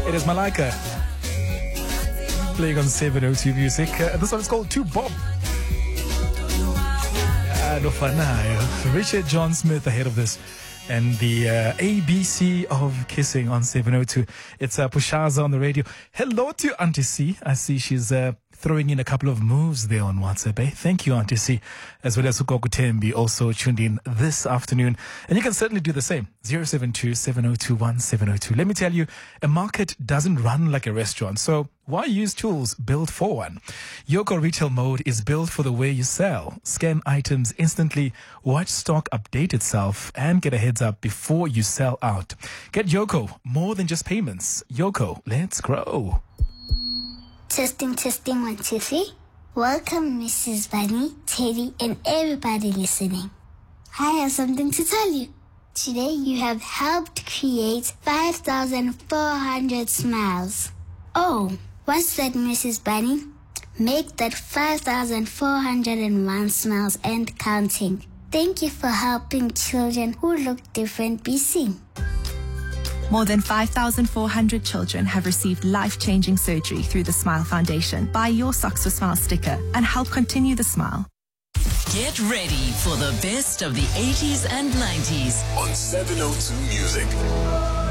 It is Malika playing on 702 Music. This one is called To Bob. Richard John Smith ahead of this. And the ABC of kissing on 702. It's Pushaza on the radio. Hello to Auntie C. I see she's throwing in a couple of moves there on WhatsApp. Thank you, Auntie C. As well as Ugogo Tembi also tuned in this afternoon. And you can certainly do the same. 072-7021-702. Let me tell you, a market doesn't run like a restaurant. So why use tools built for one? Yoco Retail Mode is built for the way you sell. Scan items instantly, watch stock update itself, and get a heads up before you sell out. Get Yoco, more than just payments. Yoco, let's grow. Testing, 1, 2, 3. Welcome, Mrs. Bunny, Teddy, and everybody listening. I have something to tell you. Today, you have helped create 5,400 smiles. Oh, what's that, Mrs. Bunny? Make that 5,401 smiles and counting. Thank you for helping children who look different be seen. More than 5,400 children have received life-changing surgery through the Smile Foundation. Buy your Socks for Smile sticker and help continue the smile. Get ready for the best of the 80s and 90s on 702 Music.